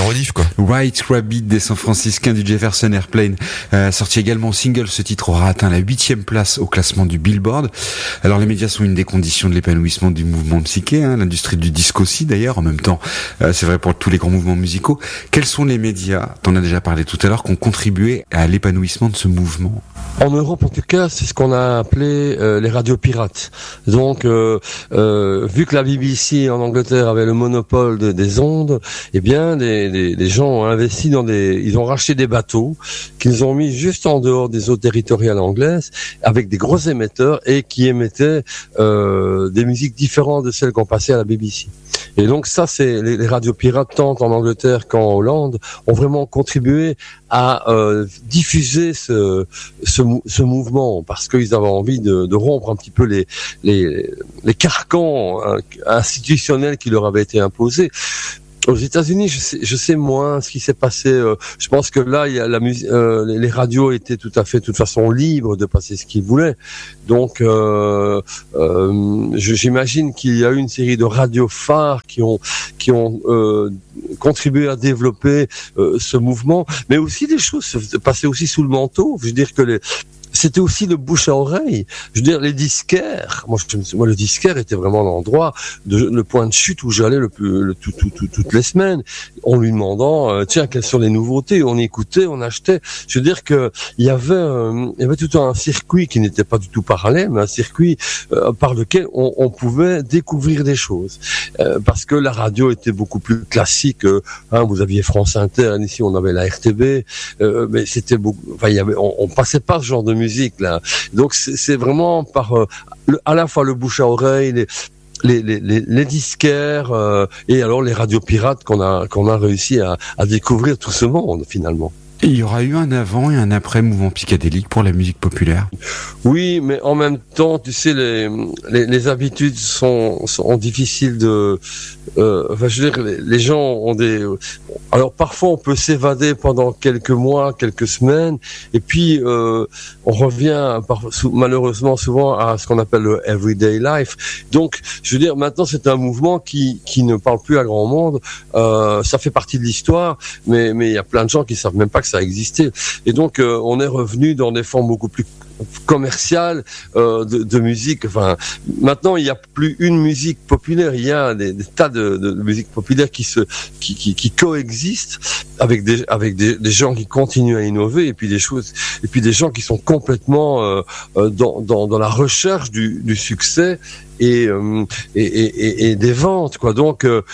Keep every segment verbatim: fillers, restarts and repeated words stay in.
rediff, quoi. White Rabbit des San Franciscains du Jefferson Airplane, euh, sorti également single, ce titre aura atteint la huitième place au classement du Billboard. Alors les médias sont une des conditions de l'épanouissement du mouvement psyché, hein, l'industrie du disque aussi d'ailleurs, en même temps, euh, c'est vrai pour tous les grands mouvements musicaux. Quels sont les médias, t'en as déjà parlé tout à l'heure, qui ont contribué à l'épanouissement de ce mouvement? En Europe, en tout cas, c'est ce qu'on a appelé euh, les radios pirates. Donc, euh, euh, vu que la B B C en Angleterre avait le monopole de, des ondes, eh bien, les, les, les gens ont investi dans des, ils ont racheté des bateaux qu'ils ont mis juste en dehors des eaux territoriales anglaises, avec des gros émetteurs et qui émettaient euh, des musiques différentes de celles qu'on passait à la B B C. Et donc ça, c'est les, les radios pirates, tant en Angleterre qu'en Hollande, ont vraiment contribué à euh, diffuser ce, ce, ce mouvement, parce qu'ils avaient envie de, de rompre un petit peu les, les, les carcans hein, institutionnels qui leur avaient été imposés. Aux États-Unis, je sais, je sais moins ce qui s'est passé. Euh, je pense que là, il y a la musique, euh, les radios étaient tout à fait, de toute façon, libres de passer ce qu'ils voulaient. Donc, euh, euh, j'imagine qu'il y a eu une série de radios phares qui ont, qui ont euh, contribué à développer euh, ce mouvement, mais aussi des choses se passaient aussi sous le manteau. Je veux dire que les c'était aussi le bouche à oreille. Je veux dire, les disquaires. Moi, je, moi le disquaire était vraiment l'endroit, de, le point de chute où j'allais le plus, le, tout, tout, tout, toutes les semaines, en lui demandant, euh, tiens, quelles sont les nouveautés. On écoutait, on achetait. Je veux dire que il y avait, euh, il y avait tout un circuit qui n'était pas du tout parallèle, mais un circuit euh, par lequel on, on pouvait découvrir des choses. Euh, parce que la radio était beaucoup plus classique. Euh, hein, vous aviez France Inter, ici on avait la R T B, euh, mais c'était beaucoup. Enfin, il y avait, on, on passait pas ce genre de musique. musique là. Donc c'est, c'est vraiment par euh, le, à la fois le bouche à oreille, les les les les, les disquaires euh, et alors les radios pirates qu'on a qu'on a réussi à, à découvrir tout ce monde finalement. Et il y aura eu un avant et un après mouvement psychédélique pour la musique populaire. Oui, mais en même temps, tu sais, les les, les habitudes sont sont difficiles de. Euh, enfin, je veux dire, les, les gens ont des. Alors parfois, on peut s'évader pendant quelques mois, quelques semaines, et puis euh, on revient par, malheureusement souvent à ce qu'on appelle le everyday life. Donc, je veux dire, maintenant, c'est un mouvement qui qui ne parle plus à grand monde. Euh, ça fait partie de l'histoire, mais mais il y a plein de gens qui savent même pas que ça existait. Et donc, euh, on est revenu dans des formes beaucoup plus commerciales euh, de, de musique. Enfin, maintenant, il n'y a plus une musique populaire. Il y a des, des tas de, de, de musique populaire qui se, qui, qui, qui coexistent avec des, avec des, des gens qui continuent à innover et puis des choses, et puis des gens qui sont complètement euh, dans, dans, dans la recherche du, du succès. Et, euh, et, et, et des ventes, quoi. Donc euh,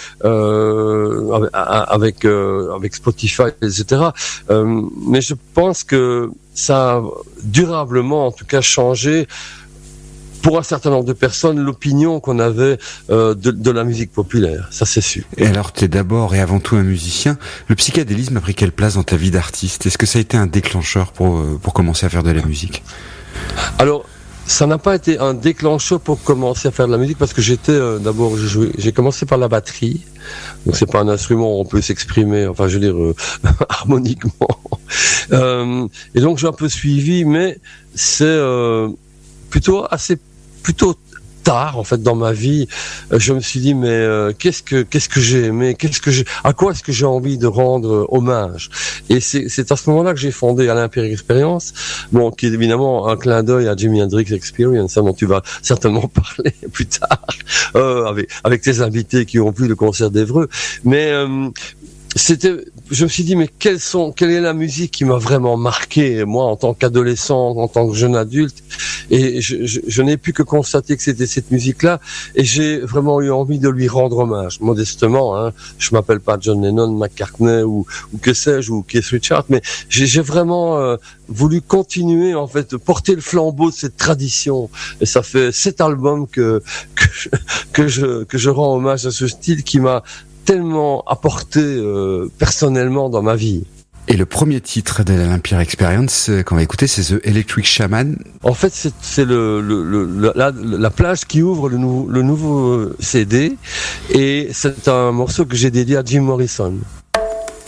euh, avec euh, avec Spotify, et cetera. Euh, mais je pense que ça a durablement, en tout cas, changé pour un certain nombre de personnes l'opinion qu'on avait euh, de, de la musique populaire. Ça, c'est sûr. Et alors, tu es d'abord et avant tout un musicien. Le psychédélisme a pris quelle place dans ta vie d'artiste? Est-ce que ça a été un déclencheur pour pour commencer à faire de la musique? Alors. Ça n'a pas été un déclencheur pour commencer à faire de la musique parce que j'étais euh, d'abord j'ai, joué, j'ai commencé par la batterie, donc c'est pas un instrument où on peut s'exprimer, enfin je veux dire euh, harmoniquement. Euh, et donc j'ai un peu suivi, mais c'est euh, plutôt assez plutôt tard en fait dans ma vie. Euh, je me suis dit mais euh, qu'est-ce que qu'est-ce que j'ai aimé, qu'est-ce que j'ai, à quoi est-ce que j'ai envie de rendre euh, hommage. Et c'est c'est à ce moment-là que j'ai fondé Olympia Experience, bon qui est évidemment un clin d'œil à Jimi Hendrix Experience, hein, dont tu vas certainement parler plus tard euh, avec avec tes invités qui ont vu le concert d'Évreux. Mais euh, c'était, je me suis dit mais quelles sont, quelle est la musique qui m'a vraiment marqué moi en tant qu'adolescent, en tant que jeune adulte, et je, je, je n'ai pu que constater que c'était cette musique-là, et j'ai vraiment eu envie de lui rendre hommage, modestement. Hein, je m'appelle pas John Lennon, McCartney ou, ou que sais-je, ou Keith Richards, mais j'ai, j'ai vraiment euh, voulu continuer en fait, porter le flambeau de cette tradition, et ça fait sept albums que que je, que je que je rends hommage à ce style qui m'a tellement apporté euh, personnellement dans ma vie. Et le premier titre de l'Olympia Experience qu'on va écouter, c'est The Electric Shaman. En fait, c'est, c'est le, le, le, la, la plage qui ouvre le, nou, le nouveau C D, et c'est un morceau que j'ai dédié à Jim Morrison.